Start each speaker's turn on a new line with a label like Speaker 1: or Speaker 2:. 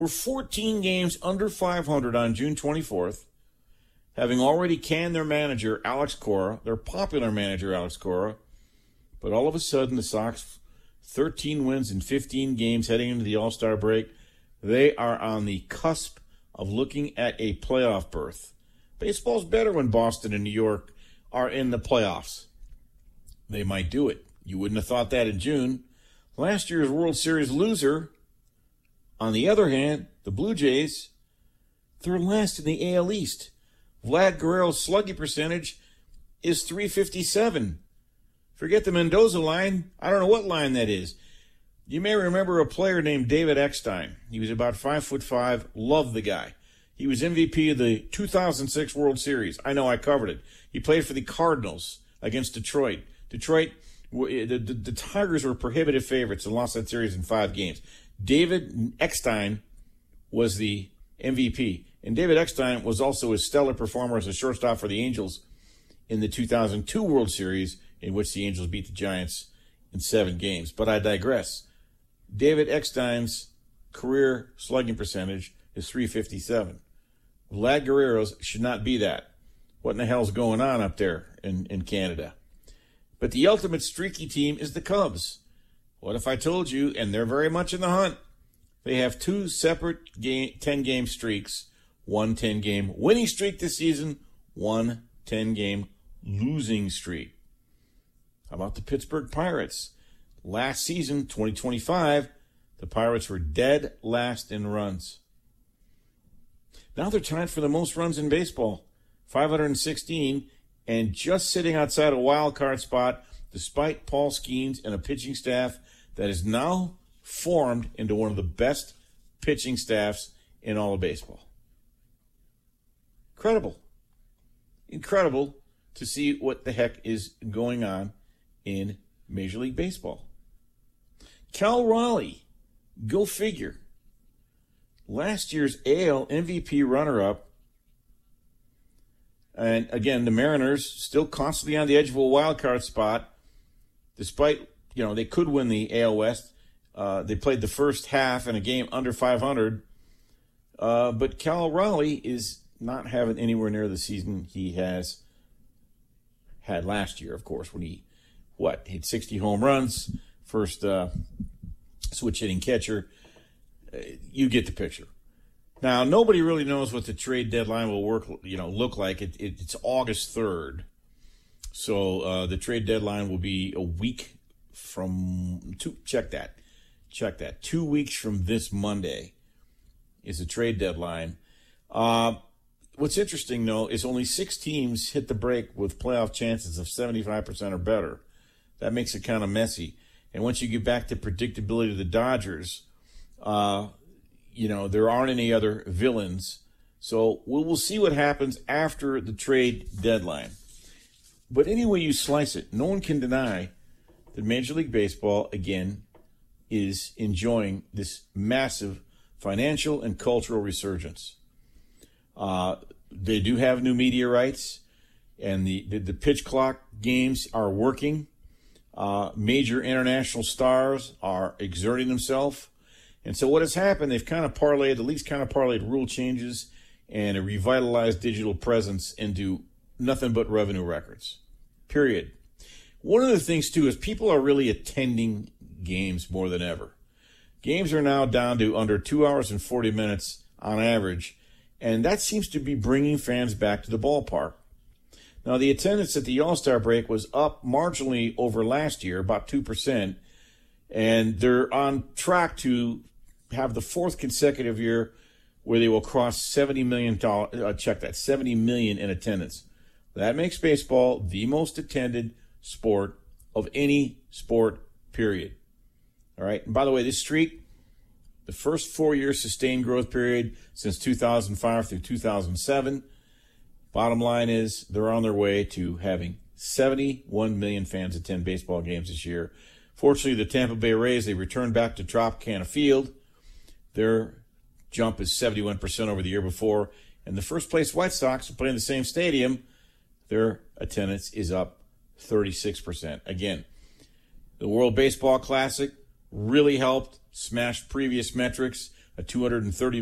Speaker 1: were 14 games under 500 on June 24th, having already canned their manager, Alex Cora, their popular manager, Alex Cora. But all of a sudden, the Sox, 13 wins in 15 games heading into the All-Star break, they are on the cusp of looking at a playoff berth. Baseball's better when Boston and New York are in the playoffs. They might do it. You wouldn't have thought that in June. Last year's World Series loser, on the other hand, the Blue Jays, they're last in the AL East. Vlad Guerrero's slugging percentage is .357. Forget the Mendoza line. I don't know what line that is. You may remember a player named David Eckstein. He was about 5'5". Loved the guy. He was MVP of the 2006 World Series. I know, I covered it. He played for the Cardinals against Detroit. Detroit, the Tigers were prohibitive favorites and lost that series in 5 games. David Eckstein was the MVP. And David Eckstein was also a stellar performer as a shortstop for the Angels in the 2002 World Series, in which the Angels beat the Giants in 7 games. But I digress. David Eckstein's career slugging percentage is .357. Vlad Guerrero's should not be that. What in the hell's going on up there in Canada? But the ultimate streaky team is the Cubs. What if I told you, and they're very much in the hunt, they have 2 separate 10-game streaks, 1 10-game winning streak this season, 1 10-game losing streak. How about the Pittsburgh Pirates? Last season, 2025, the Pirates were dead last in runs. Now they're tied for the most runs in baseball, 516, and just sitting outside a wild card spot, despite Paul Skeens and a pitching staff that is now formed into one of the best pitching staffs in all of baseball. Incredible to see what the heck is going on in Major League Baseball. Cal Raleigh, go figure. Last year's AL MVP runner-up. And again, the Mariners still constantly on the edge of a wild card spot, despite, they could win the AL West. They played the first half in a game under 500. But Cal Raleigh is not having anywhere near the season he has had last year, of course, when he hit 60 home runs, first switch hitting catcher. You get the picture. Now, nobody really knows what the trade deadline will look like. It's August 3rd. So the trade deadline will be a week from check that. 2 weeks from this Monday is the trade deadline. What's interesting, though, is only 6 teams hit the break with playoff chances of 75% or better. That makes it kind of messy. And once you get back to predictability of the Dodgers, there aren't any other villains. So we'll see what happens after the trade deadline. But any way you slice it, no one can deny that Major League Baseball, again, is enjoying this massive financial and cultural resurgence. They do have new media rights, and the pitch clock games are working. Major international stars are exerting themselves. And so what has happened, they've kind of parlayed rule changes and a revitalized digital presence into nothing but revenue records. Period. One of the things, too, is people are really attending games more than ever. Games are now down to under 2 hours and 40 minutes on average, and that seems to be bringing fans back to the ballpark. Now, the attendance at the All-Star break was up marginally over last year, about 2%, and they're on track to have the 4th consecutive year where they will cross $70 million. $70 million in attendance. That makes baseball the most attended sport of any sport, period. All right. And by the way, this streak, the first 4-year sustained growth period since 2005 through 2007. Bottom line is they're on their way to having 71 million fans attend baseball games this year. Fortunately, the Tampa Bay Rays, they returned back to Tropicana Field. Their jump is 71% over the year before. And the first-place White Sox, who play in the same stadium, their attendance is up 36%. Again, the World Baseball Classic really helped, smashed previous metrics. a $230